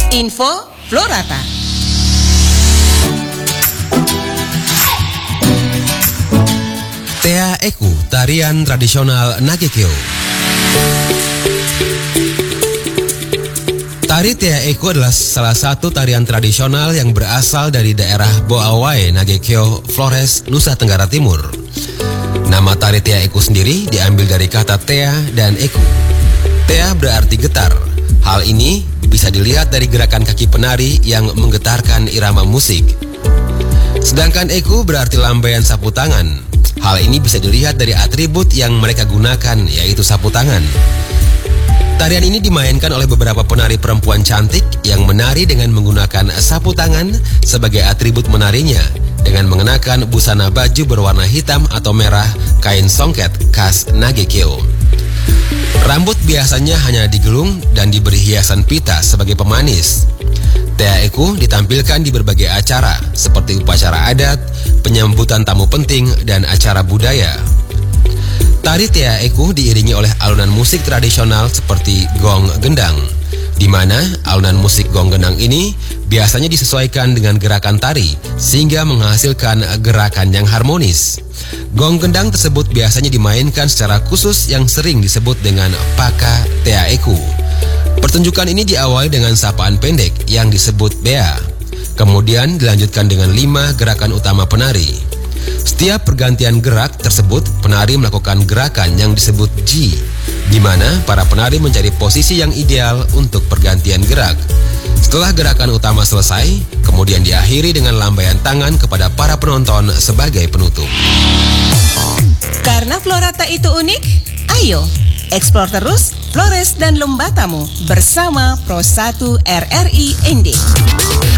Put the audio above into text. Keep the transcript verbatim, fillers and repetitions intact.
Info Florata. Tea Eku, tarian tradisional Nagekeo. Tari Tea Eku adalah salah satu tarian tradisional yang berasal dari daerah Boawai, Nagekeo, Flores, Nusa Tenggara Timur. Nama tari Tea Eku sendiri diambil dari kata Tea dan Eku. Tea berarti getar. Hal ini bisa dilihat dari gerakan kaki penari yang menggetarkan irama musik. Sedangkan Eku berarti lambaian sapu tangan. Hal ini bisa dilihat dari atribut yang mereka gunakan, yaitu sapu tangan. Tarian ini dimainkan oleh beberapa penari perempuan cantik yang menari dengan menggunakan sapu tangan sebagai atribut menarinya, dengan mengenakan busana baju berwarna hitam atau merah kain songket khas Nagekeo. Rambut biasanya hanya digelung dan diberi hiasan pita sebagai pemanis. Tea Eku ditampilkan di berbagai acara seperti upacara adat, penyambutan tamu penting, dan acara budaya. Tari Tea Eku diiringi oleh alunan musik tradisional seperti gong gendang, di mana alunan musik gong gendang ini biasanya disesuaikan dengan gerakan tari sehingga menghasilkan gerakan yang harmonis. Gong gendang tersebut biasanya dimainkan secara khusus yang sering disebut dengan paka Tea Eku. Pertunjukan ini diawali dengan sapaan pendek yang disebut bea. Kemudian dilanjutkan dengan lima gerakan utama penari. Setiap pergantian gerak tersebut, penari melakukan gerakan yang disebut ji, di mana para penari mencari posisi yang ideal untuk pergantian gerak. Setelah gerakan utama selesai, kemudian diakhiri dengan lambaian tangan kepada para penonton sebagai penutup. Karena Florata itu unik, ayo eksplor terus Flores dan Lembatamu bersama Pro satu R R I N D.